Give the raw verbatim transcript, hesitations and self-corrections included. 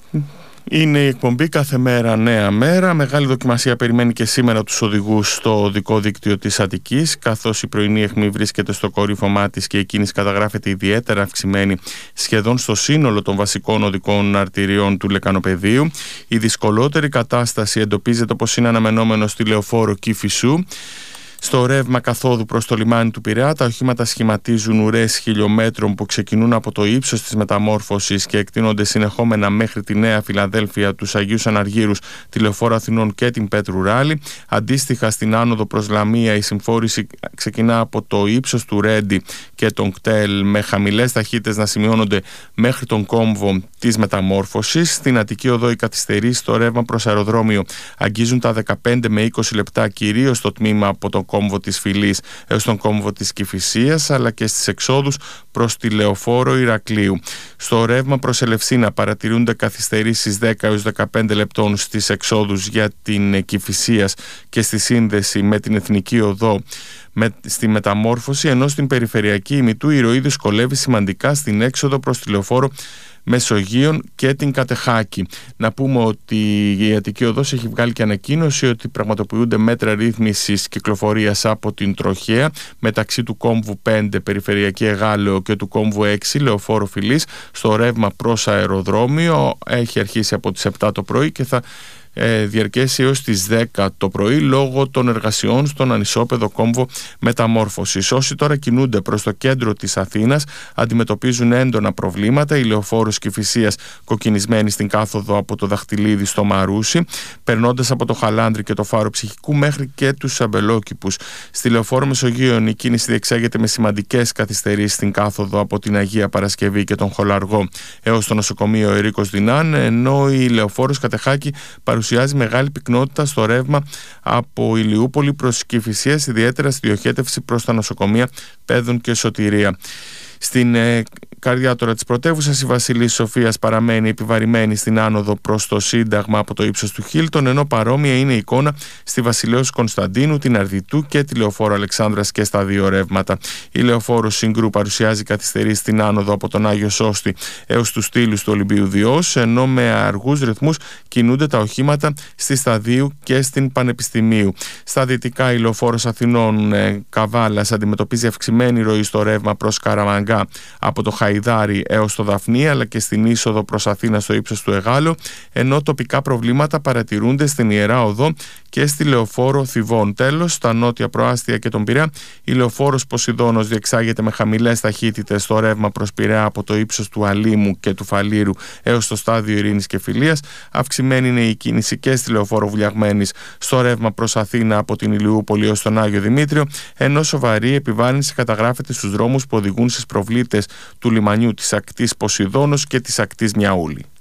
Είναι η εκπομπή κάθε μέρα νέα μέρα. Μεγάλη δοκιμασία περιμένει και σήμερα τους οδηγούς στο οδικό δίκτυο της Αττικής, καθώς η πρωινή αιχμή βρίσκεται στο κορύφωμά της και η κίνηση καταγράφεται ιδιαίτερα αυξημένη σχεδόν στο σύνολο των βασικών οδικών αρτηριών του Λεκανοπεδίου. Η δυσκολότερη κατάσταση εντοπίζεται, όπως είναι αναμενόμενο, στη Λεωφόρο Κηφισού. Στο ρεύμα καθόδου προς το λιμάνι του Πειραιά, τα οχήματα σχηματίζουν ουρές χιλιόμετρων που ξεκινούν από το ύψος της μεταμόρφωσης και εκτείνονται συνεχόμενα μέχρι τη Νέα Φιλαδέλφια, τους Αγίους Αναργύρους, τη Λεωφόρο Αθηνών και την Πέτρου Ράλη. Αντίστοιχα, στην άνοδο προς Λαμία, η συμφόρηση ξεκινά από το ύψος του Ρέντι και τον Κτέλ, με χαμηλές ταχύτητες να σημειώνονται μέχρι τον κόμβο της μεταμόρφωσης. Στην Αττική Οδό, οι καθυστερήσεις στο ρεύμα προς αεροδρόμιο αγγίζουν τα δεκαπέντε με είκοσι λεπτά, κυρίως στο τμήμα από τον κόμβο της Φυλής έως τον κόμβο της Κηφισίας, αλλά και στις εξόδους προς τη Λεωφόρο Ηρακλείου. Στο ρεύμα προς Ελευσίνα παρατηρούνται καθυστερήσεις δέκα έως δεκαπέντε λεπτών στις εξόδους για την Κηφισίας και στη σύνδεση με την Εθνική Οδό με, στη μεταμόρφωση, ενώ στην περιφερειακή ημιτού η ροή δυσκολεύει σημαντικά στην έξοδο προς τη Λεωφόρο Μεσογείων και την Κατεχάκη. Να πούμε ότι η Αττική Οδός έχει βγάλει και ανακοίνωση ότι πραγματοποιούνται μέτρα ρύθμισης κυκλοφορίας από την Τροχέα μεταξύ του κόμβου πέντε Περιφερειακή Εγάλεο και του κόμβου έξι Λεωφόρο Φυλής στο ρεύμα προς αεροδρόμιο. Έχει αρχίσει από τις επτά το πρωί και θα Ε, διαρκέσει έως τις δέκα το πρωί λόγω των εργασιών στον ανισόπεδο κόμβο μεταμόρφωσης. Όσοι τώρα κινούνται προς το κέντρο της Αθήνας αντιμετωπίζουν έντονα προβλήματα. Η Λεωφόρος Κηφισίας κοκκινισμένη στην κάθοδο από το Δαχτυλίδι στο Μαρούσι, περνώντας από το Χαλάνδρι και το Φάρο Ψυχικού μέχρι και τους Αμπελόκηπους. Στη Λεωφόρο Μεσογείων η κίνηση διεξάγεται με σημαντικές καθυστερήσεις στην κάθοδο από την Αγία Παρασκευή και τον Χολαργό έως το νοσοκομείο Ερίκος Δινάν, ενώ η Λεωφόρος Κατεχάκη παρουσιάζει μεγάλη πυκνότητα στο ρεύμα από Ηλιούπολη προς Κηφισίας, ιδιαίτερα στη διοχέτευση προς τα νοσοκομεία Πέδων και Σωτηρία. Στην ε, καρδιά τώρα της πρωτεύουσας, η Βασιλής Σοφίας παραμένει επιβαρημένη στην άνοδο προς το Σύνταγμα από το ύψος του Χίλτον, ενώ παρόμοια είναι η εικόνα στη Βασιλέως Κωνσταντίνου, την Αρδιτού και τη Λεωφόρο Αλεξάνδρας και στα δύο ρεύματα. Η Λεωφόρο Συγκρού παρουσιάζει καθυστερήσεις στην άνοδο από τον Άγιο Σώστη έως τους στήλους του Ολυμπίου Διός, ενώ με αργούς ρυθμούς κινούνται τα οχήματα στη Σταδίου και στην Πανεπιστημίου. Στα δυτικά, η Λεωφόρος Αθηνών ε, Καβάλας αντιμετωπίζει αυξημένη ροή στο ρεύμα προς Καραμαγκά από το Χαϊδάρι έως το Δαφνί, αλλά και στην είσοδο προς Αθήνα στο ύψος του Εγάλεω, ενώ τοπικά προβλήματα παρατηρούνται στην Ιερά Οδό και στη Λεωφόρο Θηβών. Τέλος, στα νότια προάστια και τον Πειραιά, η Λεωφόρος Ποσειδώνος διεξάγεται με χαμηλές ταχύτητες στο ρεύμα προς Πειραιά από το ύψος του Αλήμου και του Φαλήρου έως το στάδιο Ειρήνης και Φιλίας. Αυξημένη είναι η κίνηση και στη Λεωφόρο Βουλιαγμένης στο ρεύμα προς Αθήνα από την Ηλιούπολη έως τον Άγιο Δημήτριο, ενώ σοβαρή επιβάρυνση καταγράφεται στους δρόμους που οδηγούν στις προβλήτες του λιμανιού της ακτής Ποσειδώνος και της ακτής Μιαούλη.